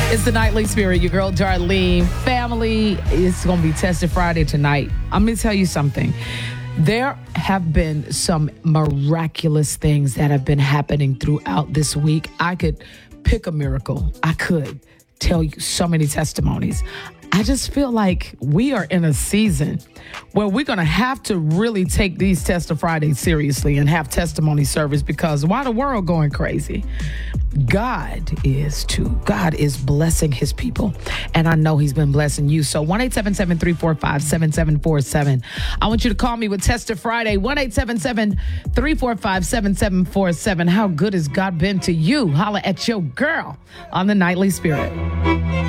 It's the Nightly Spirit, your girl Darlene. Family, it's going to be Tested Friday tonight. I'm going to tell you something. There have been some miraculous things that have been happening throughout this week. I could pick a miracle. I could tell you so many testimonies. I just feel like we are in a season where we're going to have to really take these Test of Fridays seriously and have testimony service, because why the world going crazy? God is too. God is blessing his people. And I know he's been blessing you. So 1-877-345-7747. I want you to call me with Test of Friday. 1-877-345-7747. How good has God been to you? Holla at your girl on the Nightly Spirit.